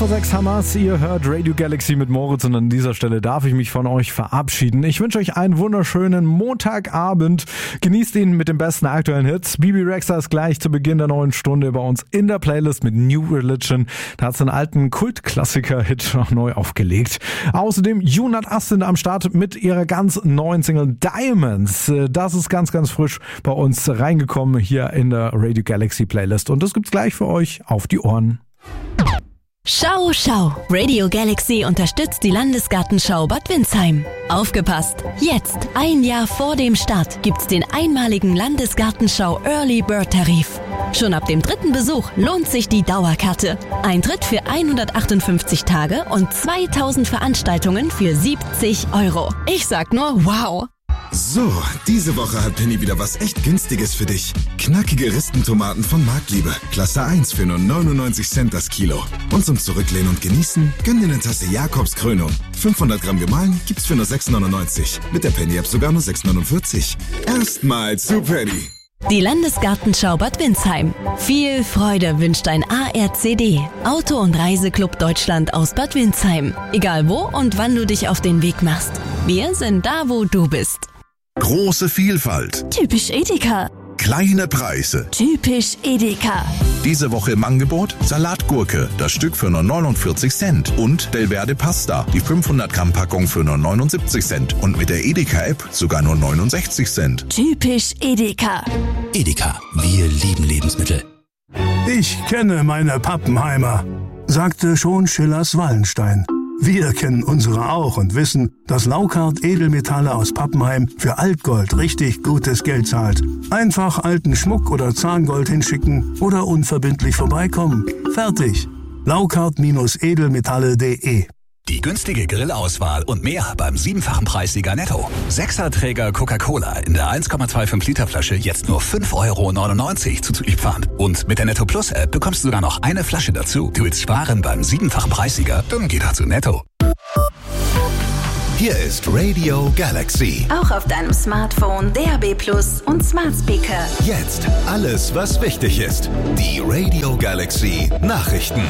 6:05 Hamas, ihr hört Radio Galaxy mit Moritz und an dieser Stelle darf ich mich von euch verabschieden. Ich wünsche euch einen wunderschönen Montagabend. Genießt ihn mit den besten aktuellen Hits. Bibi Rexha ist gleich zu Beginn der neuen Stunde bei uns in der Playlist mit New Religion. Da hat sie einen alten Kultklassiker-Hit noch neu aufgelegt. Außerdem Junat Astin am Start mit ihrer ganz neuen Single Diamonds. Das ist ganz, ganz frisch bei uns reingekommen hier in der Radio Galaxy Playlist. Und das gibt's gleich für euch auf die Ohren. Schau, schau! Radio Galaxy unterstützt die Landesgartenschau Bad Windsheim. Aufgepasst! Jetzt, ein Jahr vor dem Start, gibt's den einmaligen Landesgartenschau Early Bird Tarif. Schon ab dem 3. Besuch lohnt sich die Dauerkarte. Eintritt für 158 Tage und 2000 Veranstaltungen für 70 €. Ich sag nur wow! So, diese Woche hat Penny wieder was echt Günstiges für dich. Knackige Rispentomaten von Marktliebe. Klasse 1 für nur 99 Cent das Kilo. Und zum Zurücklehnen und Genießen, gönn dir eine Tasse Jakobs Krönung. 500 Gramm gemahlen gibt's für nur 6,99. Mit der Penny-App sogar nur 6,49. Erstmals zu Penny. Die Landesgartenschau Bad Windsheim. Viel Freude wünscht ein ARCD, Auto- und Reiseclub Deutschland aus Bad Windsheim. Egal wo und wann du dich auf den Weg machst. Wir sind da, wo du bist. Große Vielfalt. Typisch Edeka. Kleine Preise. Typisch Edeka. Diese Woche im Angebot Salatgurke, das Stück für nur 49 Cent. Und Delverde Pasta, die 500 Gramm Packung für nur 79 Cent. Und mit der Edeka-App sogar nur 69 Cent. Typisch Edeka. Edeka, wir lieben Lebensmittel. Ich kenne meine Pappenheimer, sagte schon Schillers Wallenstein. Wir kennen unsere auch und wissen, dass Laukart Edelmetalle aus Pappenheim für Altgold richtig gutes Geld zahlt. Einfach alten Schmuck oder Zahngold hinschicken oder unverbindlich vorbeikommen. Fertig. Laukart-edelmetalle.de. Die günstige Grillauswahl und mehr beim 7-fachen Preissieger Netto. 6er-Träger Coca-Cola in der 1,25 Liter Flasche jetzt nur 5,99 € zuzüglich Pfand. Und mit der Netto Plus App bekommst du sogar noch eine Flasche dazu. Du willst sparen beim 7-fachen Preissieger? Dann geh doch zu Netto. Hier ist Radio Galaxy. Auch auf deinem Smartphone, DAB+ und Smart Speaker. Jetzt alles, was wichtig ist. Die Radio Galaxy Nachrichten.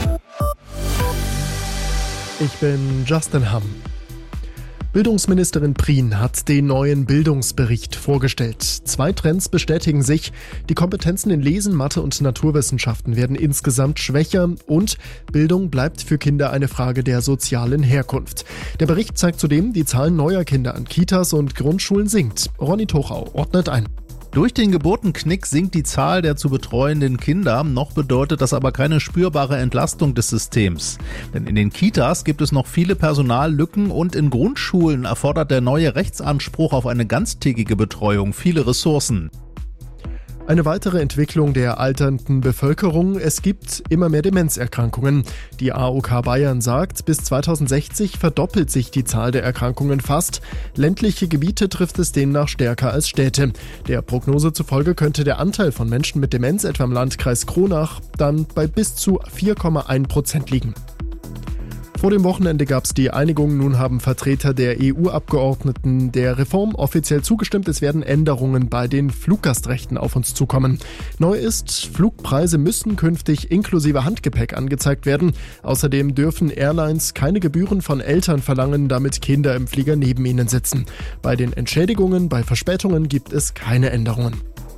Ich bin Justin Hamm. Bildungsministerin Prien hat den neuen Bildungsbericht vorgestellt. 2 Trends bestätigen sich. Die Kompetenzen in Lesen, Mathe und Naturwissenschaften werden insgesamt schwächer und Bildung bleibt für Kinder eine Frage der sozialen Herkunft. Der Bericht zeigt zudem, die Zahl neuer Kinder an Kitas und Grundschulen sinkt. Ronny Tochau ordnet ein. Durch den Geburtenknick sinkt die Zahl der zu betreuenden Kinder, noch bedeutet das aber keine spürbare Entlastung des Systems. Denn in den Kitas gibt es noch viele Personallücken und in Grundschulen erfordert der neue Rechtsanspruch auf eine ganztägige Betreuung viele Ressourcen. Eine weitere Entwicklung der alternden Bevölkerung: Es gibt immer mehr Demenzerkrankungen. Die AOK Bayern sagt, bis 2060 verdoppelt sich die Zahl der Erkrankungen fast. Ländliche Gebiete trifft es demnach stärker als Städte. Der Prognose zufolge könnte der Anteil von Menschen mit Demenz etwa im Landkreis Kronach dann bei bis zu 4,1% liegen. Vor dem Wochenende gab es die Einigung. Nun haben Vertreter der EU-Abgeordneten der Reform offiziell zugestimmt. Es werden Änderungen bei den Fluggastrechten auf uns zukommen. Neu ist, Flugpreise müssen künftig inklusive Handgepäck angezeigt werden. Außerdem dürfen Airlines keine Gebühren von Eltern verlangen, damit Kinder im Flieger neben ihnen sitzen. Bei den Entschädigungen bei Verspätungen gibt es keine Änderungen.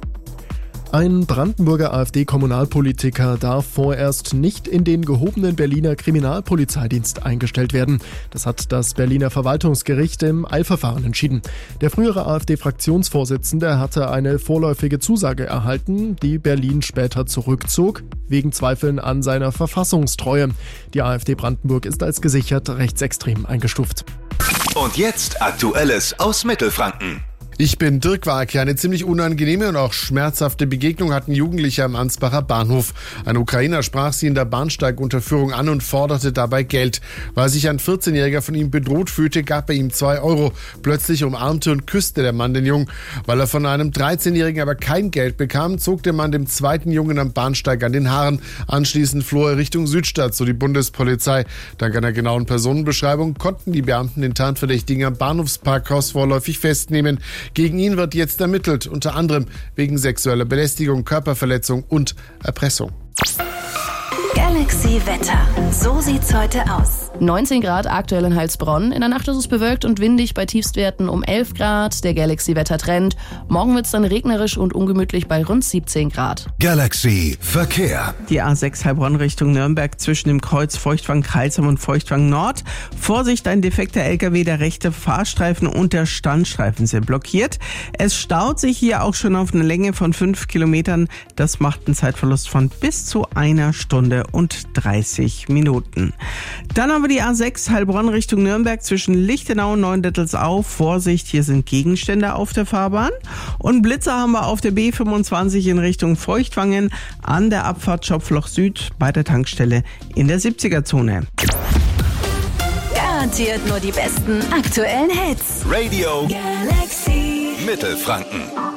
Ein Brandenburger AfD-Kommunalpolitiker darf vorerst nicht in den gehobenen Berliner Kriminalpolizeidienst eingestellt werden. Das hat das Berliner Verwaltungsgericht im Eilverfahren entschieden. Der frühere AfD-Fraktionsvorsitzende hatte eine vorläufige Zusage erhalten, die Berlin später zurückzog, wegen Zweifeln an seiner Verfassungstreue. Die AfD Brandenburg ist als gesichert rechtsextrem eingestuft. Und jetzt Aktuelles aus Mittelfranken. Ich bin Dirk Warke. Eine ziemlich unangenehme und auch schmerzhafte Begegnung hatten Jugendliche am Ansbacher Bahnhof. Ein Ukrainer sprach sie in der Bahnsteigunterführung an und forderte dabei Geld. Weil sich ein 14-Jähriger von ihm bedroht fühlte, gab er ihm 2 €. Plötzlich umarmte und küsste der Mann den Jungen. Weil er von einem 13-Jährigen aber kein Geld bekam, zog der Mann dem zweiten Jungen am Bahnsteig an den Haaren. Anschließend floh er Richtung Südstadt, so die Bundespolizei. Dank einer genauen Personenbeschreibung konnten die Beamten den Tatverdächtigen am Bahnhofsparkhaus vorläufig festnehmen. Gegen ihn wird jetzt ermittelt, unter anderem wegen sexueller Belästigung, Körperverletzung und Erpressung. Galaxy Wetter. So sieht's heute aus. 19 Grad aktuell in Heilsbronn. In der Nacht ist es bewölkt und windig bei Tiefstwerten um 11 Grad. Der Galaxy-Wettertrend. Morgen wird es dann regnerisch und ungemütlich bei rund 17 Grad. Galaxy Verkehr. Die A6 Heilbronn Richtung Nürnberg zwischen dem Kreuz Feuchtwangen-Kreilsheim und Feuchtwangen-Nord. Vorsicht, ein defekter LKW, der rechte Fahrstreifen und der Standstreifen sind blockiert. Es staut sich hier auch schon auf eine Länge von 5 Kilometern. Das macht einen Zeitverlust von bis zu 1 Stunde und 30 Minuten. Dann haben wir die A6 Heilbronn Richtung Nürnberg zwischen Lichtenau und Neuendettelsau. Vorsicht, hier sind Gegenstände auf der Fahrbahn. Und Blitzer haben wir auf der B25 in Richtung Feuchtwangen an der Abfahrt Schopfloch Süd bei der Tankstelle in der 70er-Zone. Garantiert nur die besten aktuellen Hits. Radio Galaxy Mittelfranken.